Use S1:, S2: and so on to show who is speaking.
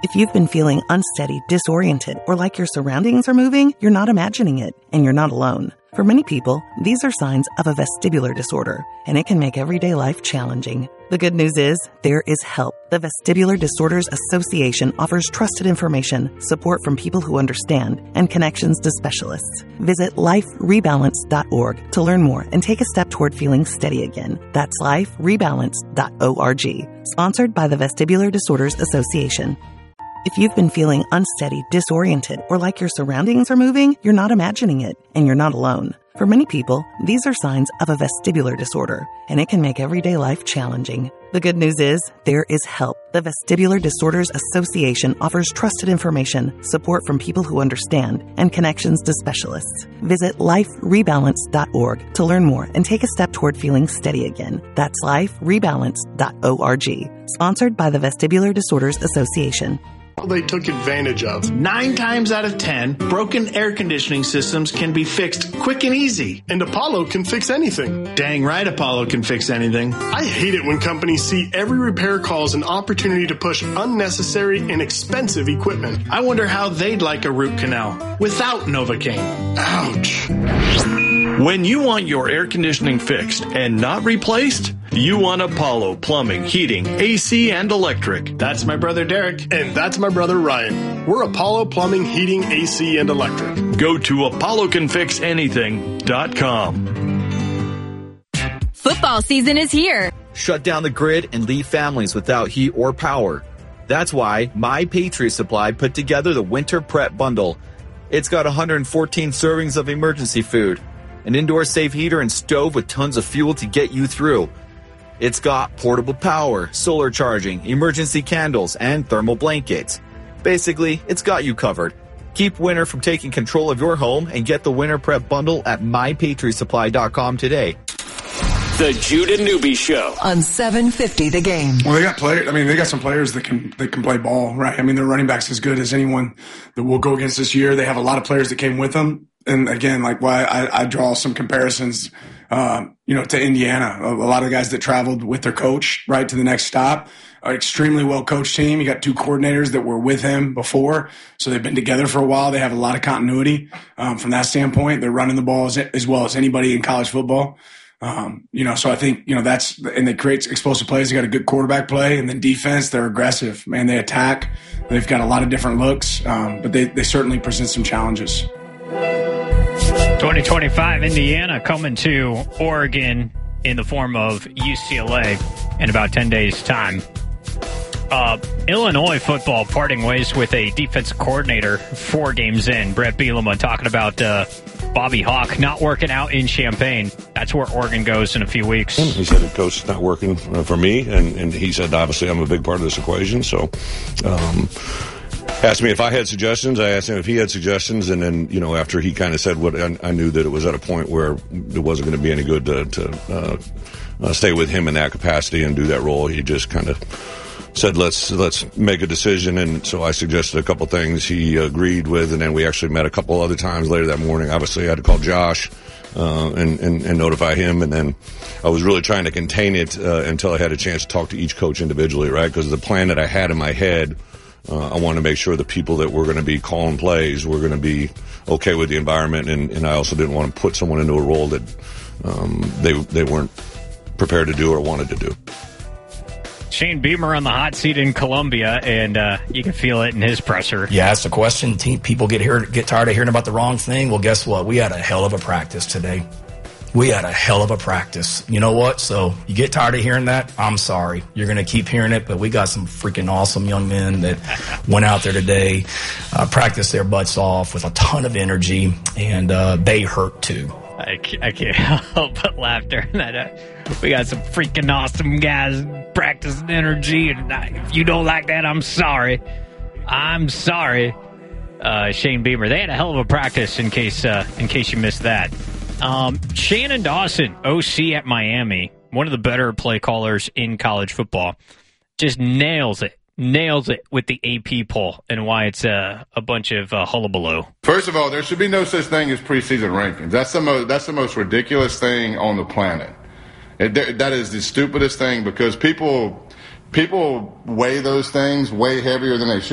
S1: If you've been feeling unsteady, disoriented, or like your surroundings are moving, you're not imagining it, and you're not alone. For many people, these are signs of a vestibular disorder, and it can make everyday life challenging. The good news is, there is help. The Vestibular Disorders Association offers trusted information, support from people who understand, and connections to specialists. Visit liferebalance.org to learn more and take a step toward feeling steady again. That's liferebalance.org. Sponsored by the Vestibular Disorders Association. If you've been feeling unsteady, disoriented, or like your surroundings are moving, you're not imagining it, and you're not alone. For many people, these are signs of a vestibular disorder, and it can make everyday life challenging. The good news is, there is help. The Vestibular Disorders Association offers trusted information, support from people who understand, and connections to specialists. Visit liferebalance.org to learn more and take a step toward feeling steady again. That's liferebalance.org. Sponsored by the Vestibular Disorders Association.
S2: They took advantage of.
S3: 9 times out of 10, broken air conditioning systems can be fixed quick and easy.
S2: And Apollo can fix anything.
S3: Dang right Apollo can fix anything.
S2: I hate it when companies see every repair call as an opportunity to push unnecessary and expensive equipment.
S3: I wonder how they'd like a root canal without Novocaine.
S2: Ouch.
S4: When you want your air conditioning fixed and not replaced, you want Apollo Plumbing, Heating, AC, and Electric.
S3: That's my brother Derek.
S2: And that's my brother Ryan. We're Apollo Plumbing, Heating, AC, and Electric.
S4: Go to ApolloCanFixAnything.com.
S5: Football season is here.
S6: Shut down the grid and leave families without heat or power. That's why My Patriot Supply put together the Winter Prep Bundle. It's got 114 servings of emergency food, an indoor safe heater and stove with tons of fuel to get you through. It's got portable power, solar charging, emergency candles, and thermal blankets. Basically, it's got you covered. Keep winter from taking control of your home and get the Winter Prep Bundle at MyPatriotSupply.com today.
S7: The Jude and Newby Show
S8: on 750 The Game.
S9: Well, they got players. I mean, they got some players that can play ball, right? I mean, their running back's as good as anyone that we'll go against this year. They have a lot of players that came with them. And again, like why I draw some comparisons, to Indiana. A lot of the guys that traveled with their coach, right, to the next stop. An extremely well coached team. You got 2 coordinators that were with him before, so they've been together for a while. They have a lot of continuity from that standpoint. They're running the ball as well as anybody in college football. So I think, and they create explosive plays. They got a good quarterback play, and then defense, they're aggressive. Man, they attack. They've got a lot of different looks, but they certainly present some challenges.
S10: 2025 Indiana coming to Oregon in the form of UCLA in about 10 days' time. Illinois football parting ways with a defensive coordinator 4 games in. Brett Bielema talking about Bobby Hauck not working out in Champaign. That's where Oregon goes in a few weeks.
S11: He said the coach is not working for me, and he said obviously I'm a big part of this equation. So asked me if I had suggestions. I asked him if he had suggestions, and then after he kind of said what I knew that it was at a point where it wasn't going to be any good to stay with him in that capacity and do that role. He just kind of said, let's make a decision. And so I suggested a couple things he agreed with, and then we actually met a couple other times later that morning. Obviously I had to call Josh and notify him, and then I was really trying to contain it until I had a chance to talk to each coach individually, right? Because the plan that I had in my head, I wanted to make sure the people that were going to be calling plays were going to be okay with the environment, and I also didn't want to put someone into a role that they weren't prepared to do or wanted to do.
S10: Shane Beamer on the hot seat in Columbia, and you can feel it in his presser.
S12: Yeah, it's a question. People get tired of hearing about the wrong thing. Well, guess what? We had a hell of a practice today. We had a hell of a practice. You know what? So you get tired of hearing that? I'm sorry. You're going to keep hearing it, but we got some freaking awesome young men that went out there today, practiced their butts off with a ton of energy, and they hurt too.
S10: I can't help but laugh during that. We got some freaking awesome guys practicing energy, and if you don't like that, I'm sorry. I'm sorry, Shane Beamer. They had a hell of a practice. In case you missed that. Shannon Dawson, OC at Miami, one of the better play callers in college football, just nails it with the AP poll and why it's a bunch of hullabaloo.
S13: First of all, there should be no such thing as preseason rankings. That's the most ridiculous thing on the planet. That is the stupidest thing, because people weigh those things way heavier than they should.